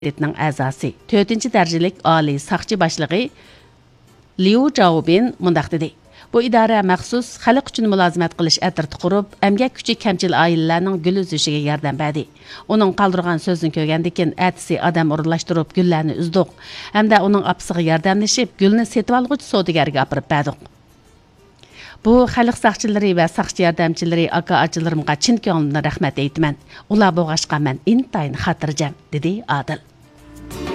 komitetining a'zosi, 4-darajalik oliy saqchi boshlig'i Liu Zhaobin mundaq dedi. Bu idora maxsus xalq uchun mulozimat qilish atirti qurib, emgak kuchi kamchil oilalarning gul uzishiga yordam berdi. Uning qoldirgan so'zini ko'rgandan atisi odam o'rinlashtirib gullarni uzdiq, hamda uning opasiga yordamlashib, gulni setib olg'uchi savdogarga olib berdik. Bu xalq saqchilari va saqchi yordamchilari aka-achilarimga chin ko'nglimdan rahmat aytaman. Ular bo'g'ashqa men intayin xotirjam, dedi Adil.